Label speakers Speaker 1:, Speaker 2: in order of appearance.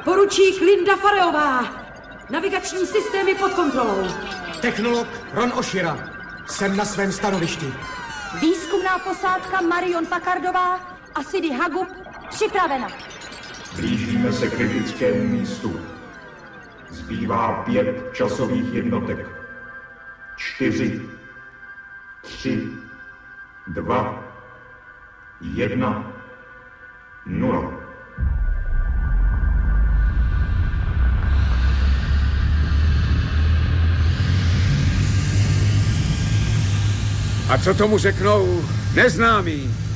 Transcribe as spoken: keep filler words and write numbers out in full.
Speaker 1: Poručík Linda Fareová. Navigační systémy pod kontrolou.
Speaker 2: Technolog Ron Oshira. Jsem na svém stanovišti.
Speaker 3: Výzkumná posádka Marion Packardová a Sidi Hagub připravena.
Speaker 4: Blížíme se kritickému místu. Zbývá pět časových jednotek. Čtyři, tři, dva, jedna, nula.
Speaker 5: A co tomu řeknou neznámí?